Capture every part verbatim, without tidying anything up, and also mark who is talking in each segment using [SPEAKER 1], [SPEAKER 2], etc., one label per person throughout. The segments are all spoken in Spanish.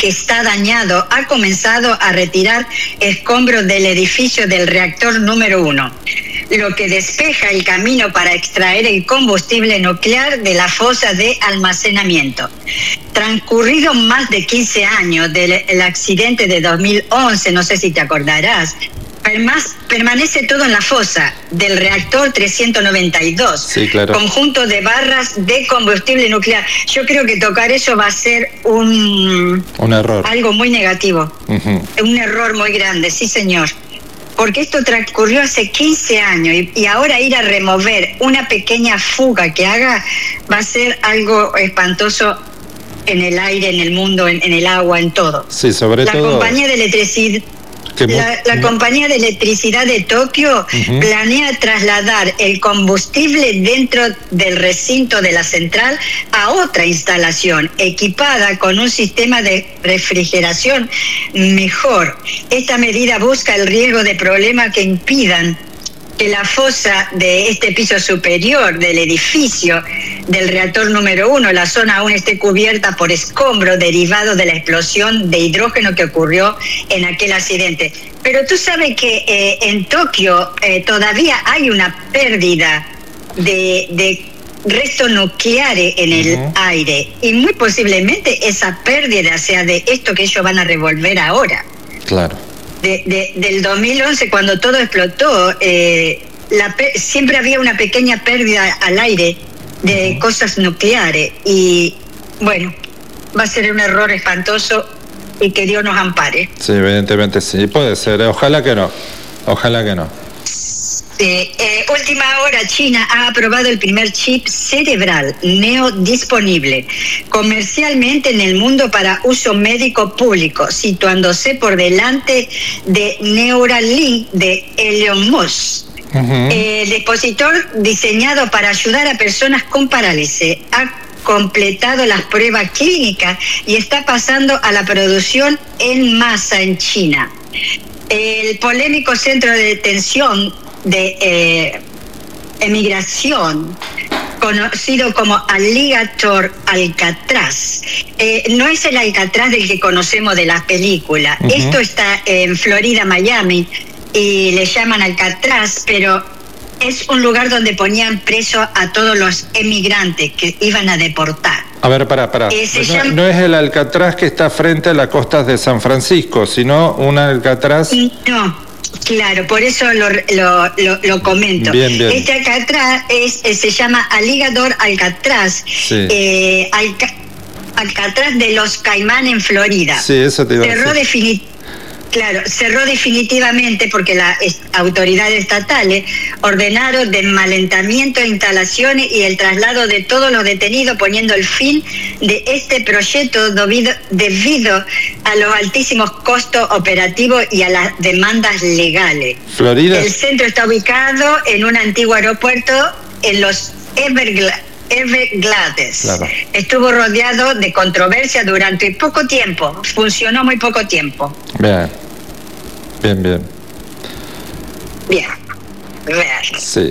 [SPEAKER 1] que está dañado, ha comenzado a retirar escombros del edificio del reactor número uno, lo que despeja el camino para extraer el combustible nuclear de la fosa de almacenamiento. Transcurrido más de quince años del el accidente de dos mil once, no sé si te acordarás, permanece todo en la fosa del reactor trescientos noventa y dos,
[SPEAKER 2] sí, claro.
[SPEAKER 1] Conjunto de barras de combustible nuclear. Yo creo que tocar eso va a ser un,
[SPEAKER 2] un error,
[SPEAKER 1] algo muy negativo,
[SPEAKER 2] uh-huh.
[SPEAKER 1] un error muy grande, sí señor, porque esto transcurrió hace quince años y, y ahora ir a remover una pequeña fuga que haga va a ser algo espantoso en el aire, en el mundo, en, en el agua, en todo.
[SPEAKER 2] Sí, sobre
[SPEAKER 1] la
[SPEAKER 2] todo.
[SPEAKER 1] Compañía de electricidad. La, la compañía de electricidad de Tokio uh-huh. planea trasladar el combustible dentro del recinto de la central a otra instalación equipada con un sistema de refrigeración mejor. Esta medida busca el riesgo de problemas que impidan que la fosa de este piso superior del edificio del reactor número uno, la zona aún esté cubierta por escombros derivados de la explosión de hidrógeno que ocurrió en aquel accidente. Pero tú sabes que eh, en Tokio eh, todavía hay una pérdida de, de restos nucleares en el uh-huh. aire, y muy posiblemente esa pérdida sea de esto que ellos van a revolver ahora.
[SPEAKER 2] Claro.
[SPEAKER 1] De, de, del dos mil once, cuando todo explotó, eh, la, siempre había una pequeña pérdida al aire de uh-huh. cosas nucleares, y bueno, va a ser un error espantoso y que Dios nos ampare.
[SPEAKER 2] Sí, evidentemente sí, puede ser, ojalá que no, ojalá que no.
[SPEAKER 1] Sí, eh, última hora, China ha aprobado el primer chip cerebral Neo disponible comercialmente en el mundo para uso médico público, situándose por delante de Neuralink de Elon Musk. Uh-huh. El dispositor, diseñado para ayudar a personas con parálisis, ha completado las pruebas clínicas y está pasando a la producción en masa en China. El polémico centro de detención de eh, emigración, conocido como Alligator Alcatraz, eh, no es el Alcatraz del que conocemos de las películas. Uh-huh. Esto está en Florida, Miami, y le llaman Alcatraz, pero es un lugar donde ponían preso a todos los emigrantes que iban a deportar.
[SPEAKER 2] A ver, pará, pará.
[SPEAKER 1] Eh,
[SPEAKER 2] no,
[SPEAKER 1] llama...
[SPEAKER 2] no es el Alcatraz que está frente a las costas de San Francisco, sino un Alcatraz...
[SPEAKER 1] No. Claro, por eso lo, lo, lo, lo comento.
[SPEAKER 2] Bien, bien.
[SPEAKER 1] Este Alcatraz es, se llama Alligator Alcatraz, sí. eh, Alca, Alcatraz de los Caimán en Florida.
[SPEAKER 2] Sí, eso te iba
[SPEAKER 1] cerró
[SPEAKER 2] a decir.
[SPEAKER 1] Defini- claro, cerró definitivamente porque las autoridades estatales ordenaron desmantelamiento de instalaciones y el traslado de todos los detenidos, poniendo el fin de este proyecto debido, debido a los altísimos costos operativos y a las demandas legales.
[SPEAKER 2] Florida.
[SPEAKER 1] El centro está ubicado en un antiguo aeropuerto en los Everglades. Everglades. Claro. Estuvo rodeado de controversia durante poco tiempo. Funcionó muy poco tiempo.
[SPEAKER 2] Bien. Bien, bien.
[SPEAKER 1] Bien. Bien.
[SPEAKER 2] Sí.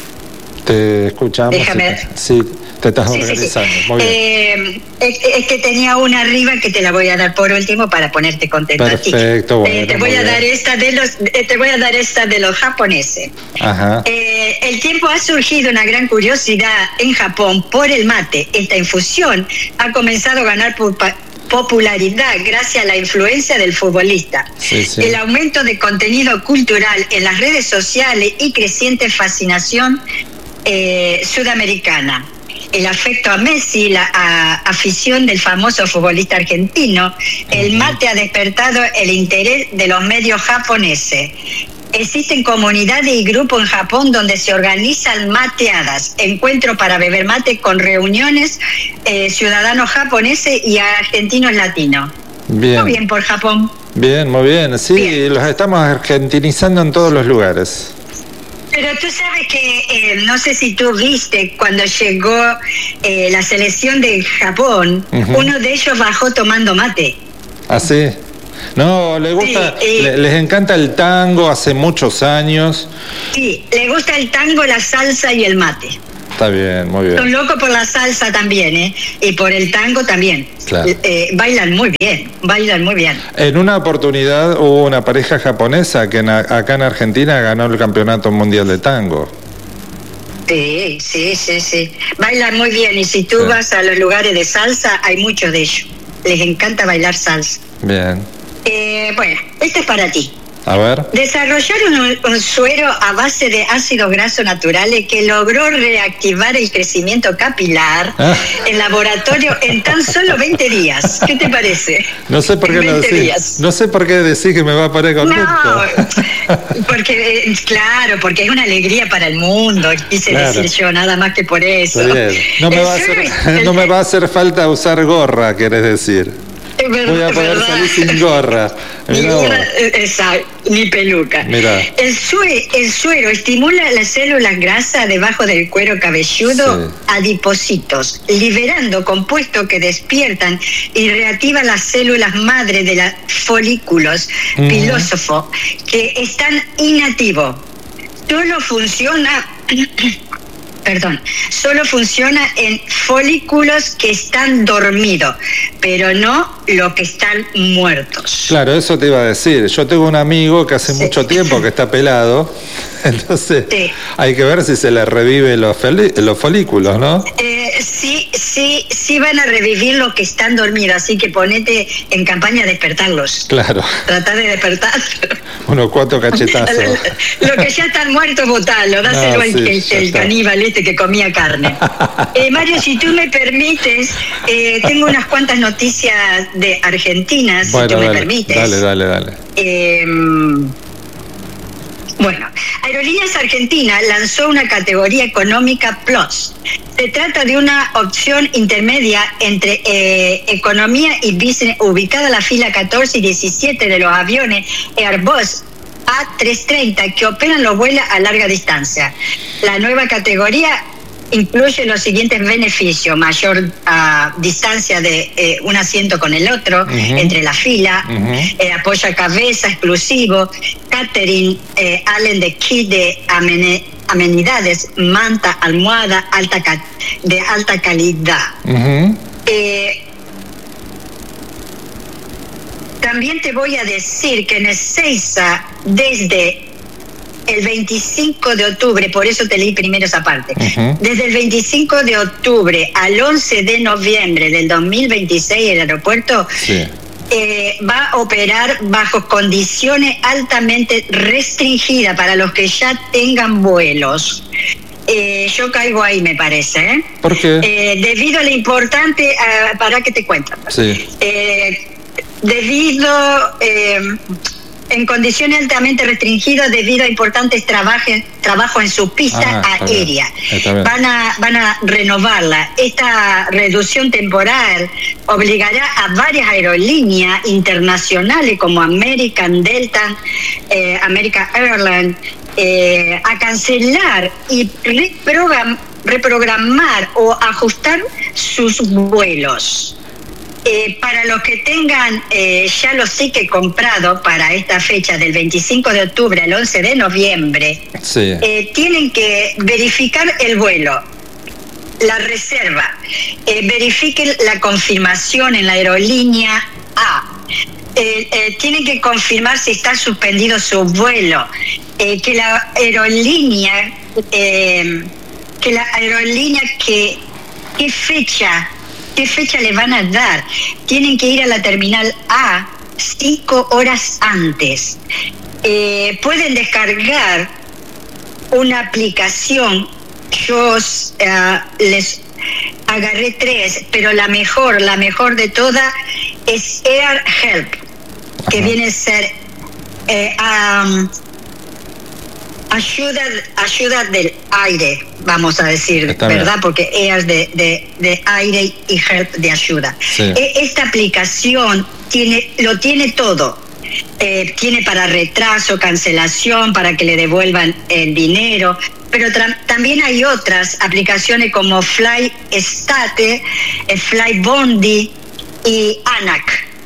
[SPEAKER 2] Te escuchamos.
[SPEAKER 1] Déjame.
[SPEAKER 2] Sí, te estás
[SPEAKER 1] sí,
[SPEAKER 2] organizando.
[SPEAKER 1] Sí, sí.
[SPEAKER 2] Muy bien.
[SPEAKER 1] Eh, es, es que tenía una arriba que te la voy a dar por último para ponerte contento.
[SPEAKER 2] Perfecto, bueno,
[SPEAKER 1] eh, te voy a dar esta de los eh, te voy a dar esta de los japoneses.
[SPEAKER 2] Ajá.
[SPEAKER 1] Eh, el tiempo ha surgido una gran curiosidad en Japón por el mate. Esta infusión ha comenzado a ganar por popularidad gracias a la influencia del futbolista,
[SPEAKER 2] sí, sí.
[SPEAKER 1] el aumento de contenido cultural en las redes sociales y creciente fascinación eh, sudamericana. El afecto a Messi, la a, afición del famoso futbolista argentino, el mate ha despertado el interés de los medios japoneses. Existen comunidades y grupos en Japón donde se organizan mateadas, encuentros para beber mate con reuniones, eh, ciudadanos japoneses y argentinos latinos.
[SPEAKER 2] Bien.
[SPEAKER 1] Muy bien por Japón.
[SPEAKER 2] Bien, muy bien. Sí, bien. Los estamos argentinizando en todos los lugares.
[SPEAKER 1] Pero tú sabes que, eh, no sé si tú viste, cuando llegó eh, la selección de Japón, uh-huh. uno de ellos bajó tomando mate.
[SPEAKER 2] ¿Ah, sí? No, le gusta, sí, eh, le, les encanta el tango hace muchos años.
[SPEAKER 1] Sí, le gusta el tango, la salsa y el mate.
[SPEAKER 2] Está bien, muy bien.
[SPEAKER 1] Son locos por la salsa también, ¿eh? Y por el tango también.
[SPEAKER 2] Claro.
[SPEAKER 1] Eh, bailan muy bien, bailan muy bien.
[SPEAKER 2] En una oportunidad hubo una pareja japonesa que en, acá en Argentina ganó el Campeonato Mundial de Tango.
[SPEAKER 1] Sí, sí, sí, sí. Bailan muy bien y si tú
[SPEAKER 2] Sí.
[SPEAKER 1] vas a los lugares de salsa, hay muchos de ellos. Les encanta bailar salsa.
[SPEAKER 2] Bien.
[SPEAKER 1] Eh, bueno, este es para ti.
[SPEAKER 2] A ver.
[SPEAKER 1] Desarrollaron un, un suero a base de ácidos grasos naturales que logró reactivar el crecimiento capilar
[SPEAKER 2] Ah.
[SPEAKER 1] en laboratorio en tan solo veinte días. ¿Qué te parece?
[SPEAKER 2] No sé por qué
[SPEAKER 1] En
[SPEAKER 2] lo
[SPEAKER 1] veinte
[SPEAKER 2] decís.
[SPEAKER 1] días.
[SPEAKER 2] No sé por qué decís que me va a poner contento.
[SPEAKER 1] No, porque, eh, claro, porque es una alegría para el mundo, quise
[SPEAKER 2] Claro.
[SPEAKER 1] decir yo, nada más que por eso.
[SPEAKER 2] Está bien. No me,
[SPEAKER 1] El
[SPEAKER 2] va a
[SPEAKER 1] suero-
[SPEAKER 2] hacer,
[SPEAKER 1] el-
[SPEAKER 2] no me va a hacer falta usar gorra, querés decir.
[SPEAKER 1] es ver-
[SPEAKER 2] Voy a
[SPEAKER 1] es
[SPEAKER 2] poder
[SPEAKER 1] verdad.
[SPEAKER 2] salir sin gorra.
[SPEAKER 1] Ni,
[SPEAKER 2] Mirá vos.
[SPEAKER 1] una- eh, exacto, ni peluca.
[SPEAKER 2] Mirá.
[SPEAKER 1] El, sue- el suero estimula las células grasas debajo del cuero cabelludo
[SPEAKER 2] Sí.
[SPEAKER 1] adipocitos, liberando compuestos que despiertan y reactivan las células madre de los folículos
[SPEAKER 2] Ujú.
[SPEAKER 1] pilósofos que están inactivos. Solo funciona... Perdón, solo funciona en folículos que están dormidos, pero no los que están muertos.
[SPEAKER 2] Claro, eso te iba a decir. Yo tengo un amigo que hace
[SPEAKER 1] Sí.
[SPEAKER 2] mucho tiempo que está pelado, entonces
[SPEAKER 1] Sí.
[SPEAKER 2] hay que ver si se le revive los, feli- los folículos, ¿no?
[SPEAKER 1] Eh, sí, sí, sí van a revivir los que están dormidos, así que ponete en campaña a despertarlos.
[SPEAKER 2] Claro,
[SPEAKER 1] Tratar de despertar.
[SPEAKER 2] unos cuatro cachetazos.
[SPEAKER 1] Los que ya están muertos, botalo, dáselo
[SPEAKER 2] No,
[SPEAKER 1] al
[SPEAKER 2] sí,
[SPEAKER 1] que-
[SPEAKER 2] ya
[SPEAKER 1] el
[SPEAKER 2] está.
[SPEAKER 1] caníbal este que comía carne. Eh, Mario, si tú me permites, eh, tengo unas cuantas noticias de Argentina, si
[SPEAKER 2] Bueno,
[SPEAKER 1] tú me
[SPEAKER 2] dale,
[SPEAKER 1] permites.
[SPEAKER 2] dale, dale, dale.
[SPEAKER 1] Eh, bueno, Aerolíneas Argentina lanzó una categoría económica Plus. Se trata de una opción intermedia entre eh, economía y business, ubicada en la fila catorce y diecisiete de los aviones Airbus A trescientos treinta que operan los vuelos a larga distancia. La nueva categoría incluye los siguientes beneficios: mayor uh, distancia de eh, un asiento con el otro,
[SPEAKER 2] Ujú.
[SPEAKER 1] entre la fila,
[SPEAKER 2] Ujú.
[SPEAKER 1] eh, apoyo a cabeza exclusivo, catering, eh, Allen de kit de amene- amenidades, manta, almohada alta ca- de alta calidad.
[SPEAKER 2] Ujú.
[SPEAKER 1] Eh, también te voy a decir que en Ezeiza, desde el veinticinco de octubre, por eso te leí primero esa parte,
[SPEAKER 2] Ujú.
[SPEAKER 1] desde el veinticinco de octubre al once de noviembre del dos mil veintiséis, el aeropuerto
[SPEAKER 2] Sí.
[SPEAKER 1] eh, va a operar bajo condiciones altamente restringidas para los que ya tengan vuelos. Eh, yo caigo ahí, me parece, ¿eh?
[SPEAKER 2] ¿Por qué?
[SPEAKER 1] Eh, debido a lo importante, uh, para que te cuento.
[SPEAKER 2] Sí.
[SPEAKER 1] Eh, debido, eh, en condiciones altamente restringidas, debido a importantes trabajos trabajo en su pista
[SPEAKER 2] Ah, está bien,
[SPEAKER 1] aérea.
[SPEAKER 2] está bien.
[SPEAKER 1] Van a, van a renovarla. Esta reducción temporal obligará a varias aerolíneas internacionales como American Delta, eh, American Airlines, eh, a cancelar y reprogram- reprogramar o ajustar sus vuelos. Eh, para los que tengan eh, ya los tickets comprados para esta fecha del veinticinco de octubre al once de noviembre,
[SPEAKER 2] Sí.
[SPEAKER 1] eh, tienen que verificar el vuelo, la reserva, eh, verifiquen la confirmación en la aerolínea A. Eh, eh, tienen que confirmar si está suspendido su vuelo, eh, que la aerolínea, eh, que la aerolínea que qué fecha, qué fecha le van a dar. Tienen que ir a la terminal A cinco horas antes. Eh, pueden descargar una aplicación. Yo uh, les agarré tres, pero la mejor, la mejor de todas es Air Help, que viene a ser eh, um, ayuda, ayuda del aire, vamos a decir,
[SPEAKER 2] Está
[SPEAKER 1] ¿verdad?
[SPEAKER 2] bien.
[SPEAKER 1] Porque Air de, de, de aire y Help de ayuda.
[SPEAKER 2] Sí.
[SPEAKER 1] E- Esta aplicación tiene, lo tiene todo. Eh, tiene para retraso, cancelación, para que le devuelvan el dinero, pero tra- también hay otras aplicaciones como Flystate, eh, Flybondi y ANAC.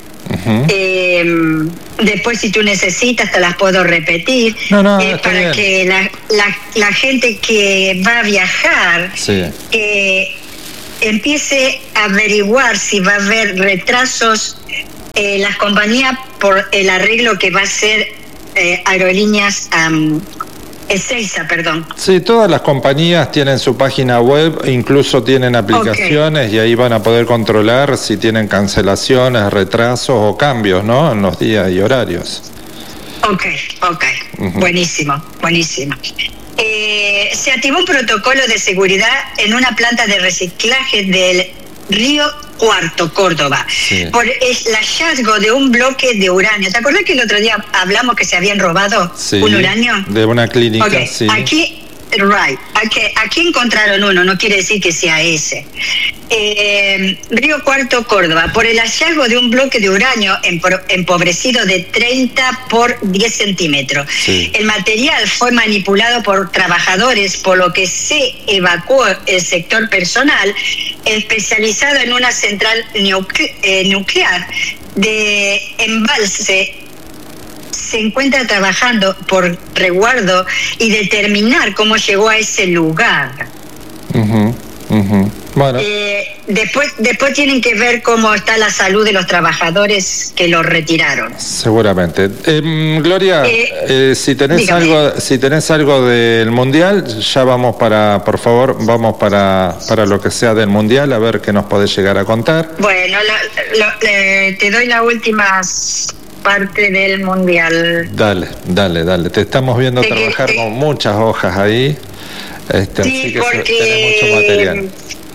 [SPEAKER 1] Uh-huh. Eh, después, si tú necesitas, te las puedo repetir.
[SPEAKER 2] No, no,
[SPEAKER 1] eh, para bien. que la, la, la gente que va a viajar sí. eh, empiece a averiguar si va a haber retrasos eh, las compañías por el arreglo que va a hacer eh, Aerolíneas um, Ezeiza, perdón.
[SPEAKER 2] Sí, todas las compañías tienen su página web, incluso tienen aplicaciones okay. y ahí van a poder controlar si tienen cancelaciones, retrasos o cambios, ¿no? En los días y horarios.
[SPEAKER 1] Ok, ok, uh-huh. buenísimo, buenísimo. Eh, se activó un protocolo de seguridad en una planta de reciclaje del Río Cuarto, Córdoba, sí. por el hallazgo de un bloque de uranio. ¿Te acuerdas que el otro día hablamos que se habían robado
[SPEAKER 2] sí,
[SPEAKER 1] un uranio?
[SPEAKER 2] De una clínica, okay. sí.
[SPEAKER 1] Aquí, right, aquí, aquí encontraron uno, no quiere decir que sea ese. Eh, Río Cuarto, Córdoba, por el hallazgo de un bloque de uranio empobrecido de treinta por diez centímetros. Sí. El material fue manipulado por trabajadores, por lo que se evacuó el sector personal especializado en una central nucle- eh, nuclear de embalse. Se encuentra trabajando por resguardo y determinar cómo llegó a ese lugar. Uh-huh, uh-huh. Bueno. Eh, después, después tienen que ver cómo está la salud de los trabajadores que los retiraron.
[SPEAKER 2] Seguramente. Eh, Gloria, eh, eh, si tenés dígame. algo, si tenés algo del mundial, ya vamos para, por favor, vamos para, para lo que sea del mundial, a ver qué nos podés llegar a contar.
[SPEAKER 1] Bueno, lo, lo, eh, te doy la última parte del mundial.
[SPEAKER 2] Dale, dale, dale. Te estamos viendo de trabajar que, con muchas hojas ahí. Este,
[SPEAKER 1] sí,
[SPEAKER 2] así que
[SPEAKER 1] porque
[SPEAKER 2] tenés mucho material.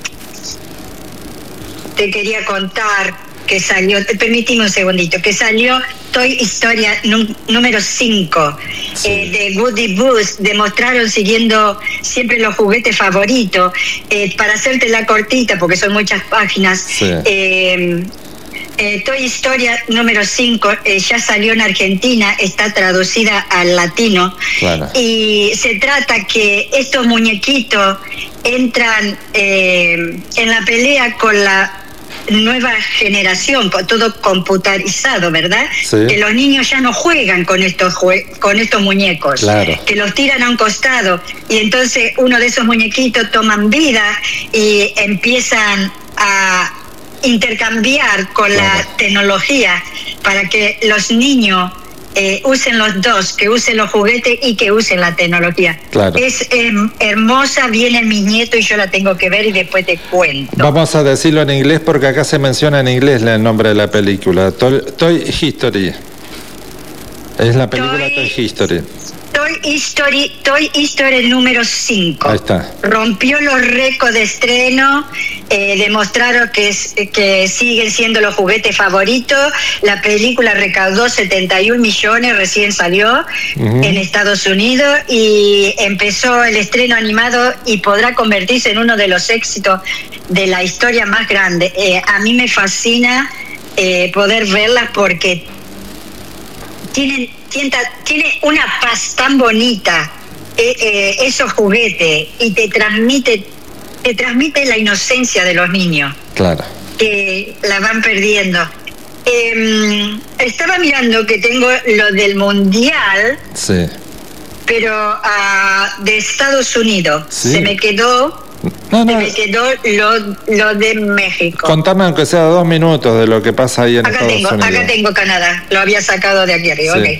[SPEAKER 1] Te quería contar que salió, permíteme un segundito, que salió Toy Historia num, número cinco sí. eh, de Woody Booth. Demostraron siguiendo siempre los juguetes favoritos. Eh, para hacerte la cortita, porque son muchas páginas, sí. eh, Eh, Toy Historia número cinco eh, ya salió en Argentina, está traducida al latino. Claro. Y se trata que estos muñequitos entran eh, en la pelea con la nueva generación, todo computarizado, ¿verdad? Sí. Que los niños ya no juegan con estos jue- con estos muñecos, claro. que los tiran a un costado y entonces uno de esos muñequitos toman vida y empiezan a intercambiar con claro. la tecnología para que los niños eh, usen los dos, que usen los juguetes y que usen la tecnología. Claro. Es eh, hermosa, viene mi nieto y yo la tengo que ver y después te cuento.
[SPEAKER 2] Vamos a decirlo en inglés porque acá se menciona en inglés el nombre de la película. Toy, Toy History. Es la película Toy, Toy History.
[SPEAKER 1] Toy History, Toy History número cinco.
[SPEAKER 2] Ahí está.
[SPEAKER 1] Rompió los récords de estreno, eh, demostraron que, que siguen siendo los juguetes favoritos. La película recaudó setenta y un millones, recién salió uh-huh. en Estados Unidos y empezó el estreno animado y podrá convertirse en uno de los éxitos de la historia más grande. Eh, a mí me fascina eh, poder verlas porque tienen Tiene, tiene una paz tan bonita eh, eh, esos juguetes y te transmite te transmite la inocencia de los niños.
[SPEAKER 2] Claro.
[SPEAKER 1] Que la van perdiendo. Eh, estaba mirando que tengo lo del mundial.
[SPEAKER 2] Sí.
[SPEAKER 1] Pero uh, de Estados Unidos. Sí. Se me quedó. No, no. Se me quedó lo, lo de México.
[SPEAKER 2] Contame aunque sea dos minutos de lo que pasa ahí en
[SPEAKER 1] acá
[SPEAKER 2] Estados
[SPEAKER 1] tengo,
[SPEAKER 2] Unidos.
[SPEAKER 1] Acá tengo Canadá. Lo había sacado de aquí arriba. Sí. Okay.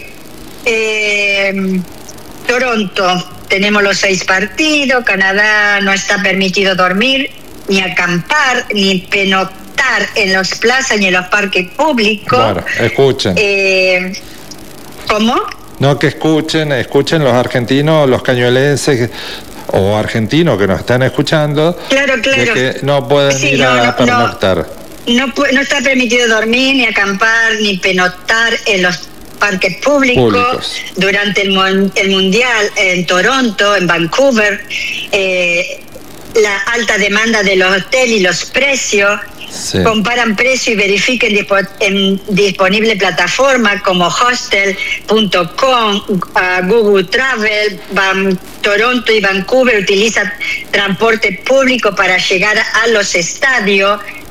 [SPEAKER 1] Eh, Toronto, tenemos los seis partidos. Canadá no está permitido dormir, ni acampar, ni pernoctar en las plazas ni en los parques públicos.
[SPEAKER 2] Claro, escuchen.
[SPEAKER 1] Eh, ¿Cómo?
[SPEAKER 2] No, que escuchen, escuchen los argentinos, los cañuelenses o argentinos que nos están escuchando.
[SPEAKER 1] Claro, claro.
[SPEAKER 2] De que no pueden sí, ir no, a
[SPEAKER 1] no,
[SPEAKER 2] pernoctar.
[SPEAKER 1] No, no, no está permitido dormir, ni acampar, ni pernoctar en los parques públicos, públicos. Durante el, el mundial en Toronto, en Vancouver, eh, la alta demanda de los hoteles y los precios. Sí. Comparan precio y verifiquen dispo, en disponibles plataformas como hostel punto com, uh, Google Travel. Van, Toronto y Vancouver utilizan transporte público para llegar a los estadios.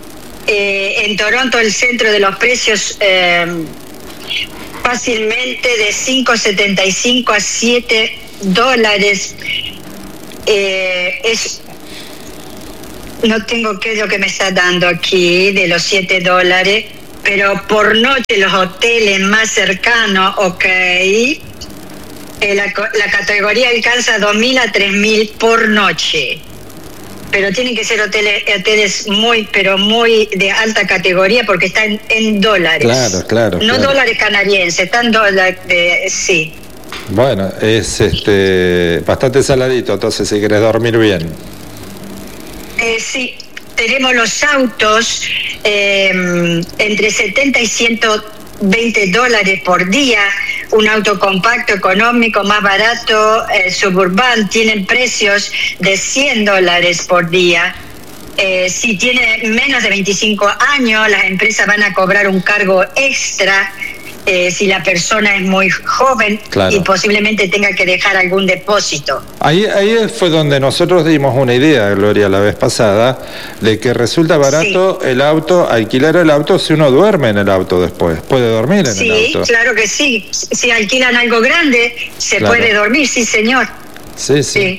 [SPEAKER 1] eh, en Toronto el centro de los precios eh, fácilmente de cinco setenta y cinco a siete dólares. Eh, es no tengo qué es lo que me está dando aquí de los siete dólares, pero por noche los hoteles más cercanos, ok, eh, la, la categoría alcanza dos mil a tres mil por noche. Pero tienen que ser hoteles, hoteles muy, pero muy de alta categoría porque están en dólares.
[SPEAKER 2] Claro, claro.
[SPEAKER 1] No
[SPEAKER 2] claro.
[SPEAKER 1] dólares canadienses, están dólares, de, sí.
[SPEAKER 2] Bueno, es este bastante saladito, entonces si querés dormir bien.
[SPEAKER 1] Eh, sí, tenemos los autos eh, entre setenta y ciento veinte dólares por día. Un auto compacto, económico, más barato, eh, suburban, tienen precios de cien dólares por día. Eh, si tiene menos de veinticinco años, las empresas van a cobrar un cargo extra eh, si la persona es muy joven, claro, y posiblemente tenga que dejar algún depósito.
[SPEAKER 2] Ahí, ahí fue donde nosotros dimos una idea, Gloria, la vez pasada, de que resulta barato, sí, el auto, alquilar el auto si uno duerme en el auto después. ¿Puede dormir en
[SPEAKER 1] sí,
[SPEAKER 2] el auto?
[SPEAKER 1] Sí, claro que sí. Si alquilan algo grande, se claro. puede dormir, sí, señor.
[SPEAKER 2] Sí, sí. sí.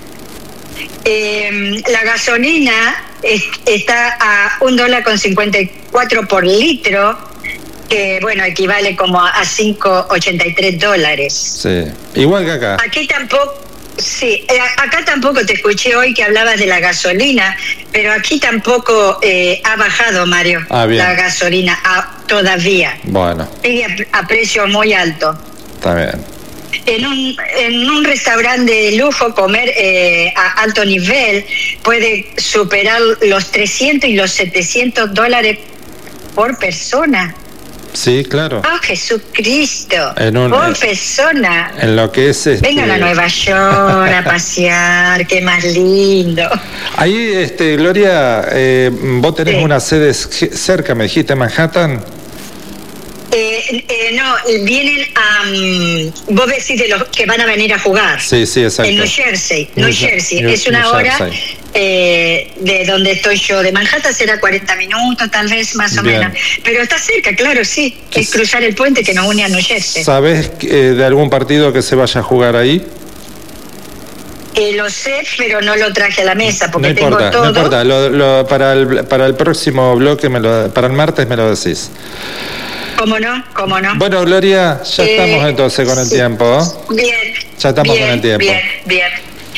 [SPEAKER 1] Eh, la gasolina es, está a un dólar con cincuenta y cuatro por litro, que bueno, equivale como a cinco ochenta y tres dólares.
[SPEAKER 2] Sí, igual que acá.
[SPEAKER 1] Aquí tampoco, sí, eh, acá tampoco te escuché hoy que hablabas de la gasolina, pero aquí tampoco eh, ha bajado, Mario,
[SPEAKER 2] ah, bien.
[SPEAKER 1] la gasolina a, todavía.
[SPEAKER 2] Bueno.
[SPEAKER 1] Sigue a, a precio muy alto.
[SPEAKER 2] Está bien.
[SPEAKER 1] En un, en un restaurante de lujo comer eh, a alto nivel puede superar los trescientos y los setecientos dólares por persona.
[SPEAKER 2] Sí, claro.
[SPEAKER 1] ¡Oh, Jesucristo!
[SPEAKER 2] En un,
[SPEAKER 1] por persona.
[SPEAKER 2] En lo que es este...
[SPEAKER 1] Vengan a Nueva York a pasear, qué más lindo.
[SPEAKER 2] Ahí, este, Gloria, eh, vos tenés sí. una sede cerca, me dijiste, Manhattan.
[SPEAKER 1] Eh, eh, no, vienen a... Um, vos decís de los que van a venir a jugar.
[SPEAKER 2] Sí, sí, exacto.
[SPEAKER 1] En New Jersey. New, New Jersey.
[SPEAKER 2] New,
[SPEAKER 1] es una
[SPEAKER 2] New
[SPEAKER 1] hora
[SPEAKER 2] Jersey.
[SPEAKER 1] Eh, de donde estoy yo. De Manhattan será cuarenta minutos, tal vez, más o Bien. menos. Pero está cerca, claro, sí. Es cruzar el puente que nos une a New Jersey.
[SPEAKER 2] ¿Sabés eh, de algún partido que se vaya a jugar ahí?
[SPEAKER 1] Eh, lo sé, pero no lo traje a la mesa porque
[SPEAKER 2] no
[SPEAKER 1] tengo
[SPEAKER 2] importa,
[SPEAKER 1] todo.
[SPEAKER 2] No importa, lo, lo, para, el, para el próximo bloque, me lo, para el martes me lo decís.
[SPEAKER 1] ¿Cómo no? ¿Cómo no?
[SPEAKER 2] Bueno, Gloria, ya eh, estamos entonces con el sí. tiempo.
[SPEAKER 1] Bien.
[SPEAKER 2] Ya estamos
[SPEAKER 1] bien,
[SPEAKER 2] con el tiempo.
[SPEAKER 1] Bien, bien.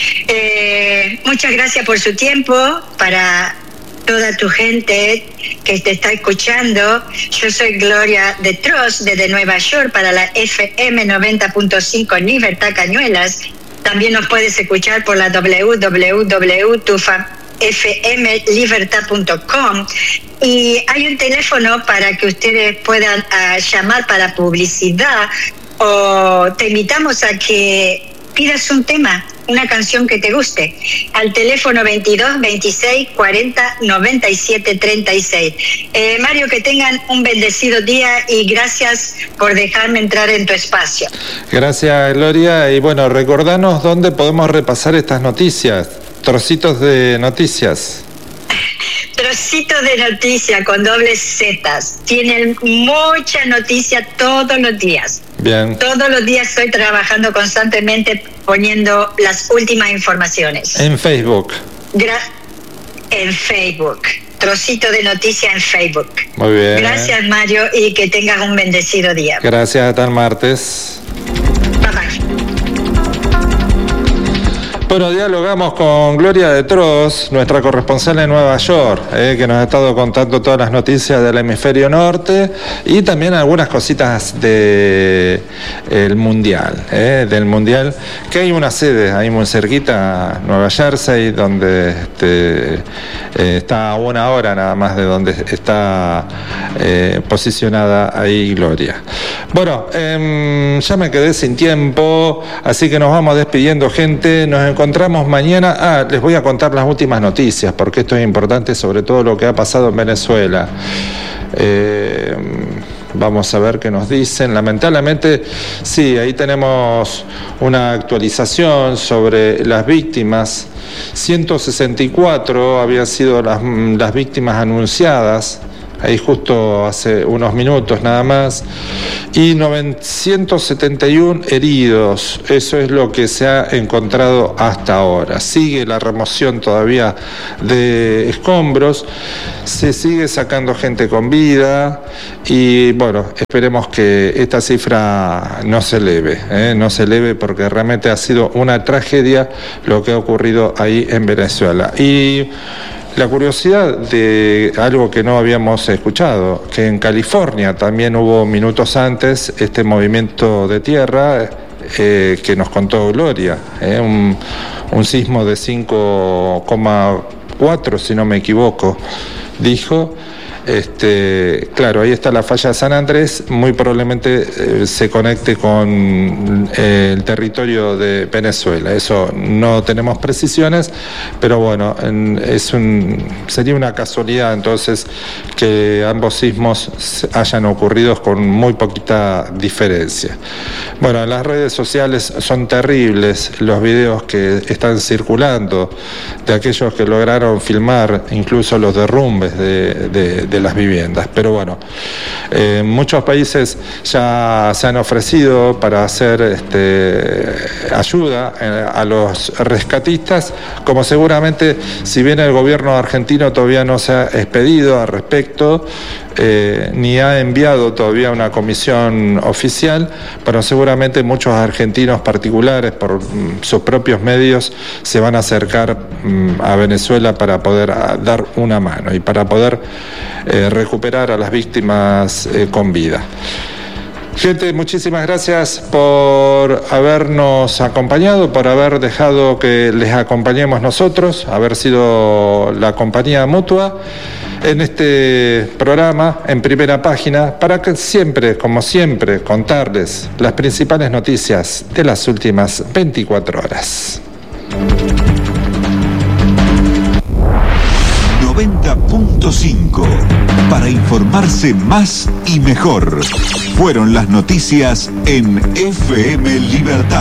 [SPEAKER 1] Eh, muchas gracias por su tiempo, para toda tu gente que te está escuchando. Yo soy Gloria de Trost desde Nueva York para la F M noventa punto cinco en Libertad Cañuelas. También nos puedes escuchar por la w w w punto f m libertad punto com y hay un teléfono para que ustedes puedan uh, llamar para publicidad, o te invitamos a que pidas un tema, una canción que te guste, al teléfono veintidós veintiséis cuarenta noventa y siete treinta y seis. Eh, Mario, que tengan un bendecido día y gracias por dejarme entrar en tu espacio.
[SPEAKER 2] Gracias, Gloria, y bueno, recordanos dónde podemos repasar estas noticias, trocitos de noticias.
[SPEAKER 1] Trocitos de noticias con dobles zetas. Tienen mucha noticia todos los días.
[SPEAKER 2] Bien.
[SPEAKER 1] Todos los días estoy trabajando constantemente poniendo las últimas informaciones.
[SPEAKER 2] En Facebook.
[SPEAKER 1] Gra- en Facebook. Trocito de noticias en Facebook.
[SPEAKER 2] Muy bien.
[SPEAKER 1] Gracias, Mario, y que tengas un bendecido día.
[SPEAKER 2] Gracias, hasta el martes.
[SPEAKER 1] Bye bye.
[SPEAKER 2] Bueno, dialogamos con Gloria de Trost, nuestra corresponsal en Nueva York, eh, que nos ha estado contando todas las noticias del hemisferio norte y también algunas cositas de el mundial, eh, del mundial, que hay una sede ahí muy cerquita, Nueva Jersey, donde este, eh, está a una hora nada más de donde está eh, posicionada ahí Gloria. Bueno, eh, ya me quedé sin tiempo, así que nos vamos despidiendo, gente. Nos encontramos mañana. Ah, les voy a contar las últimas noticias, porque esto es importante, sobre todo lo que ha pasado en Venezuela. Eh, vamos a ver qué nos dicen. Lamentablemente, sí, ahí tenemos una actualización sobre las víctimas. ciento sesenta y cuatro habían sido las, las víctimas anunciadas, ahí justo hace unos minutos nada más, y novecientos setenta y uno heridos. Eso es lo que se ha encontrado hasta ahora. Sigue la remoción todavía de escombros, se sigue sacando gente con vida y bueno, esperemos que esta cifra no se eleve, ¿eh? no se eleve porque realmente ha sido una tragedia lo que ha ocurrido ahí en Venezuela. Y la curiosidad de algo que no habíamos escuchado, que en California también hubo minutos antes este movimiento de tierra eh, que nos contó Gloria, eh, un, un sismo de cinco coma cuatro, si no me equivoco, dijo. Este, claro, ahí está la falla de San Andrés, muy probablemente eh, se conecte con eh, el territorio de Venezuela. Eso no tenemos precisiones, pero bueno, en, es un, sería una casualidad entonces que ambos sismos hayan ocurrido con muy poquita diferencia. Bueno, en las redes sociales son terribles los videos que están circulando de aquellos que lograron filmar incluso los derrumbes de, de, de de las viviendas, pero bueno, eh, muchos países ya se han ofrecido para hacer este, ayuda eh, a los rescatistas, como seguramente, si bien el gobierno argentino todavía no se ha expedido al respecto, eh, ni ha enviado todavía una comisión oficial, pero seguramente muchos argentinos particulares por mm, sus propios medios se van a acercar mm, a Venezuela para poder a, dar una mano y para poder eh, recuperar a las víctimas eh, con vida. Gente, muchísimas gracias por habernos acompañado, por haber dejado que les acompañemos nosotros, haber sido la compañía mutua en este programa en Primera Página, para que siempre, como siempre, contarles las principales noticias de las últimas veinticuatro horas.
[SPEAKER 3] noventa punto cinco. Para informarse más y mejor. Fueron las noticias en F M Libertad.